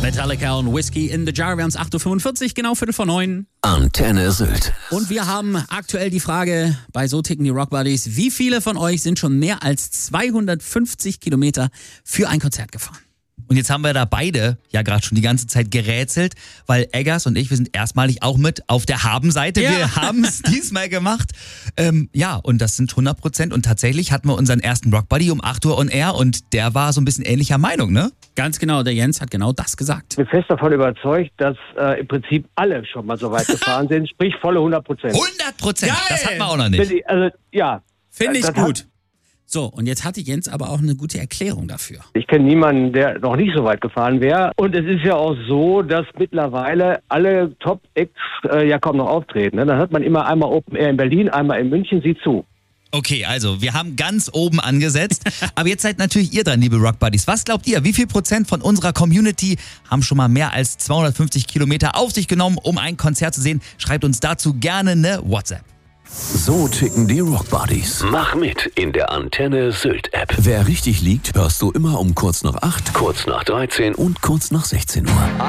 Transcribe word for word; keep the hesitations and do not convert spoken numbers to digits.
Metallica und Whiskey in the Jar. Wir haben es acht Uhr fünfundvierzig, genau Viertel vor neun. Antenne Sylt. Und wir haben aktuell die Frage bei So ticken die Rock Buddies: Wie viele von euch sind schon mehr als zweihundertfünfzig Kilometer für ein Konzert gefahren? Und jetzt haben wir da beide ja gerade schon die ganze Zeit gerätselt, weil Eggers und ich, wir sind erstmalig auch mit auf der Habenseite. Ja. Wir haben es diesmal gemacht. Ähm, ja, und das sind hundert Prozent. Und tatsächlich hatten wir unseren ersten Rock Buddy um acht Uhr on Air und der war so ein bisschen ähnlicher Meinung, ne? Ganz genau, der Jens hat genau das gesagt. Ich bin fest davon überzeugt, dass äh, im Prinzip alle schon mal so weit gefahren sind, sprich volle hundert Prozent. hundert Prozent, Geil! das hatten wir auch noch nicht. Also, ja. Finde ich Das gut. Hat, So, und jetzt hatte Jens aber auch eine gute Erklärung dafür. ich kenne niemanden, der noch nicht so weit gefahren wäre. Und es ist ja auch so, dass mittlerweile alle Top-Acts äh, ja kaum noch auftreten. Ne? Dann hat man immer einmal Open Air in Berlin, einmal in München, sieh zu. Okay, also wir haben ganz oben angesetzt, aber jetzt seid natürlich ihr dran, liebe Rock Buddies. Was glaubt ihr, wie viel Prozent von unserer Community haben schon mal mehr als zweihundertfünfzig Kilometer auf sich genommen, um ein Konzert zu sehen? Schreibt uns dazu gerne eine WhatsApp. So ticken die Rock Buddies. Mach mit in der Antenne Sylt App. Wer richtig liegt, hörst du immer um kurz nach acht, Kurz nach dreizehn und kurz nach sechzehn Uhr.